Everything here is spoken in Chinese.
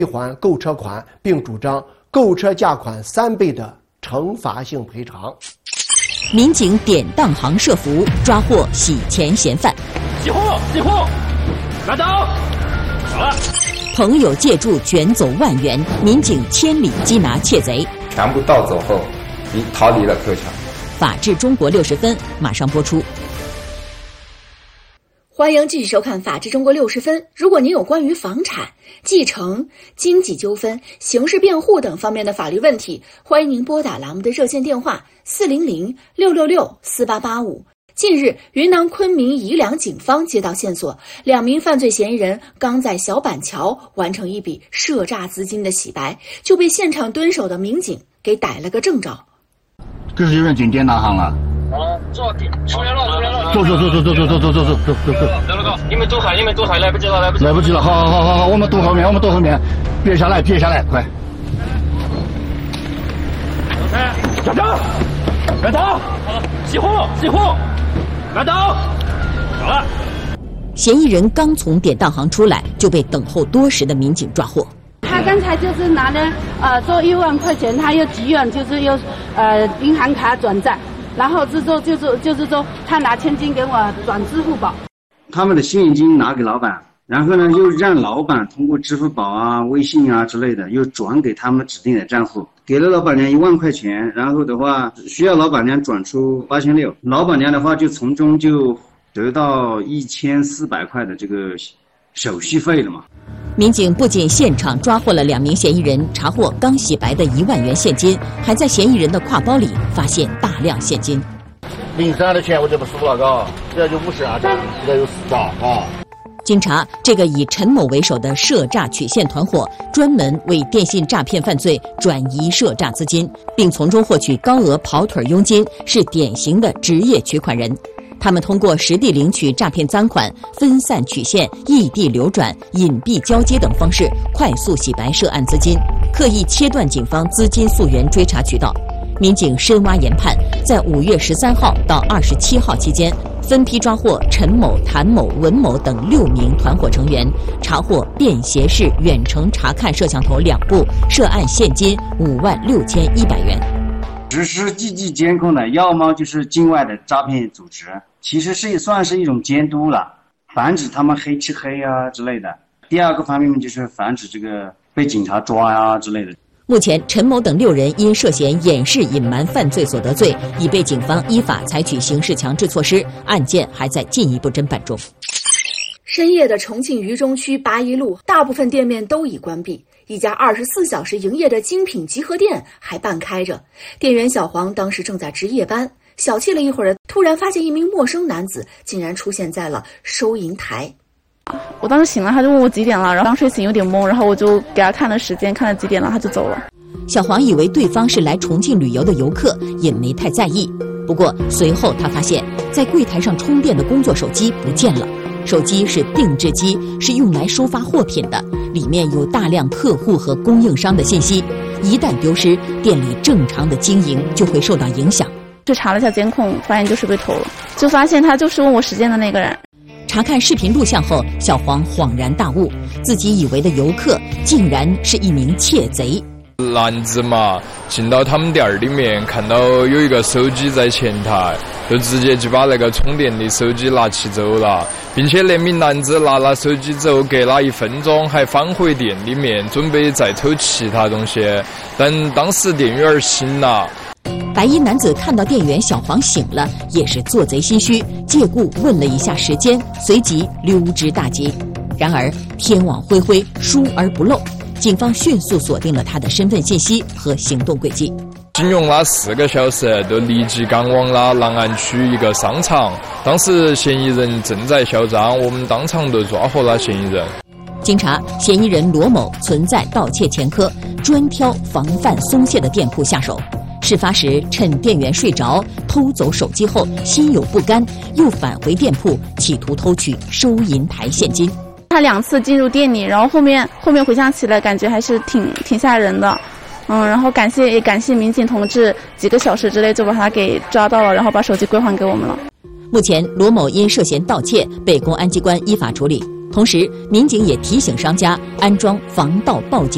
归还购车款，并主张购车价款3倍的惩罚性赔偿。 民警典当行设伏，抓获洗钱嫌犯。 起货！拿刀！走了。 朋友借助卷走1万元，民警千里缉拿窃贼。 全部盗走后，已逃离了柯桥。 法治中国60分马上播出。 欢迎继续收看《法治中国60分》。如果您有关于房产、继承、经济纠纷、刑事辩护等方面的法律问题，欢迎您拨打栏目的热线电话400-666-4885。近日，云南昆明宜良警方接到线索，2名犯罪嫌疑人刚在小板桥完成一笔涉诈资金的洗白，就被现场蹲守的民警给逮了个正着。 这是有人进典当行了。 出来了！ 走！ 来了哥，你们躲开，来不及了！ 好，我们躲后面，别下来，快！ 下车！拿刀！起货！拿刀！走了。 嫌疑人刚从典当行出来，就被等候多时的民警抓获。 他刚才就是拿了做1万块钱，他又急用，就是用银行卡转账，然后就是说他拿现金给我转支付宝。 他们的现金拿给老板，然后呢又让老板通过支付宝啊、微信啊之类的，又转给他们指定的账户，给了老板娘1万块钱，然后的话需要老板娘转出8600，老板娘的话就从中就得到1400块的这个手续费了嘛。 民警不仅现场抓获了2名嫌疑人，查获刚洗白的1万元现金，还在嫌疑人的挎包里发现大量现金。 03的钱我就不数了，嘎，这就52张，这有4张啊。 经查，这个以陈某为首的涉诈曲线团伙，专门为电信诈骗犯罪转移涉诈资金，并从中获取高额跑腿佣金，是典型的职业取款人。他们通过实地领取诈骗赃款、分散曲线、异地流转、隐蔽交接等方式，快速洗白涉案资金，刻意切断警方资金溯源追查渠道。民警深挖研判，在5月13号到27号期间，分批抓获陈某、谭某、文某等6名团伙成员，查获便携式远程查看摄像头2部，涉案现金56100元。 实施积极监控的，要么就是境外的诈骗组织，其实算是一种监督了，防止他们黑吃黑啊之类的。第二个方面就是防止这个被警察抓啊之类的。 目前，陈某等6人因涉嫌掩饰隐瞒犯罪所得罪，已被警方依法采取刑事强制措施，案件还在进一步侦办中。 深夜的重庆渝中区八一路，大部分店面都已关闭，一家24小时营业的精品集合店还半开着。店员小黄当时正在值夜班，小憩了一会儿，突然发现一名陌生男子竟然出现在了收银台。 我当时醒了，他就问我几点了，然后刚睡醒有点懵，然后我就给他看了时间，看了几点了，他就走了。 小黄以为对方是来重庆旅游的游客，也没太在意。不过随后他发现，在柜台上充电的工作手机不见了。手机是定制机，是用来收发货品的，里面有大量客户和供应商的信息，一旦丢失，店里正常的经营就会受到影响。 去查了一下监控，发现就是被偷了，就发现他就是问我时间的那个人。 查看视频录像后，小黄恍然大悟，自己以为的游客竟然是一名窃贼。 男子嘛，进到他们店儿里面，看到有一个手机在前台，就直接就把那个充电的手机拿起走了，并且那名男子拿了手机走，隔了1分钟还返回店里面，准备再偷其他东西，但当时店员醒了。 白衣男子看到店员小黄醒了，也是做贼心虚，借故问了一下时间，随即溜之大吉。然而天网恢恢，疏而不漏，警方迅速锁定了他的身份信息和行动轨迹。 仅用了4个小时，都立即赶往了南岸区一个商场。当时嫌疑人正在销赃，我们当场就抓获了嫌疑人。 经查，嫌疑人罗某存在盗窃前科，专挑防范松懈的店铺下手。事发时趁店员睡着，偷走手机后心有不甘，又返回店铺企图偷取收银台现金。 他2次进入店里，然后后面回想起来，感觉还是挺吓人的。然后感谢民警同志，几个小时之内就把他给抓到了，然后把手机归还给我们了。 目前罗某因涉嫌盗窃被公安机关依法处理，同时民警也提醒商家安装防盗报警